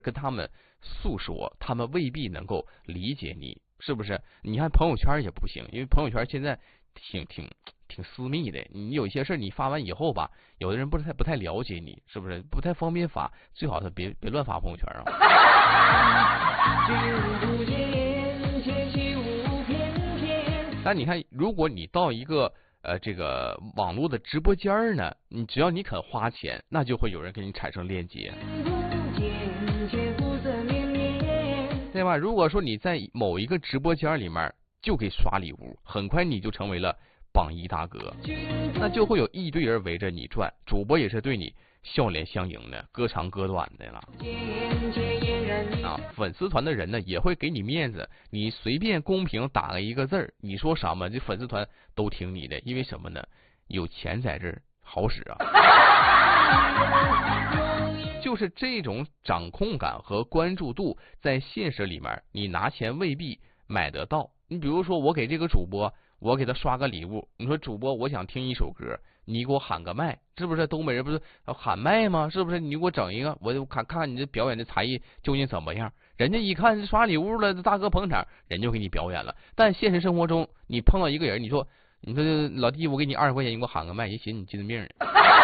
跟他们诉说，他们未必能够理解你，是不是？你看朋友圈也不行，因为朋友圈现在挺私密的，你有一些事你发完以后吧，有的人不太了解你，是不是？不太方便发，最好是别乱发朋友圈啊。但你看，如果你到一个这个网络的直播间呢，你只要你肯花钱，那就会有人跟你产生链接，对吧？如果说你在某一个直播间里面就给刷礼物，很快你就成为了榜一大哥，那就会有一堆人围着你转，主播也是对你笑脸相迎的，歌长歌短的了啊。粉丝团的人呢也会给你面子，你随便公屏打个一个字儿，你说什么这粉丝团都听你的，因为什么呢？有钱在这儿好使啊。就是这种掌控感和关注度，在现实里面你拿钱未必买得到。你比如说我给这个主播，我给他刷个礼物，你说主播我想听一首歌，你给我喊个麦，是不是？东北人不是喊麦吗？是不是？你给我整一个，我就看看你这表演的才艺究竟怎么样。人家一看刷礼物了，大哥捧场，人就给你表演了。但现实生活中，你碰到一个人，你说老弟，我给你20块钱，你给我喊个麦，也寻你精神病。